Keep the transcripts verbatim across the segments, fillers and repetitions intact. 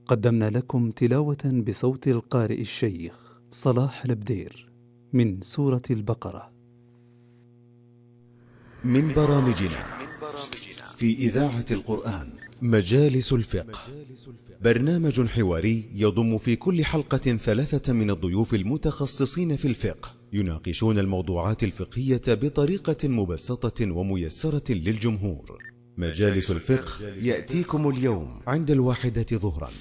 قدمنا لكم تلاوة بصوت القارئ الشيخ صلاح البدير من سورة البقرة. من برامجنا في إذاعة القرآن مجالس الفقه، برنامج حواري يضم في كل حلقة ثلاثة من الضيوف المتخصصين في الفقه، يناقشون الموضوعات الفقهية بطريقة مبسطة وميسرة للجمهور. مجالس الفقه يأتيكم اليوم عند الواحدة ظهرا.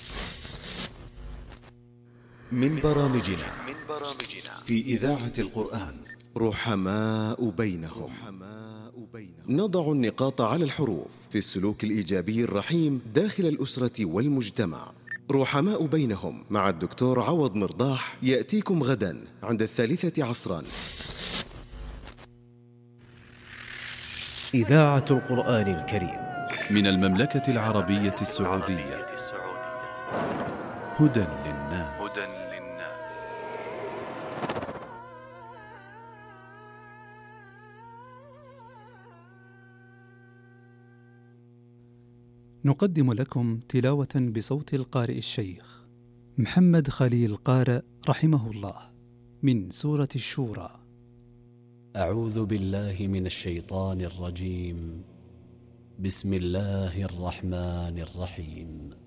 من برامجنا في إذاعة القرآن رحماء بينهم. نضع النقاط على الحروف في السلوك الإيجابي الرحيم داخل الأسرة والمجتمع. رحماء بينهم مع الدكتور عوض مرضاح يأتيكم غدا عند الثالثة عصرا. إذاعة القرآن الكريم من المملكة العربية السعودية. هدى للناس. نقدم لكم تلاوة بصوت القارئ الشيخ محمد خليل قارئ رحمه الله من سورة الشورى. أعوذ بالله من الشيطان الرجيم. بسم الله الرحمن الرحيم.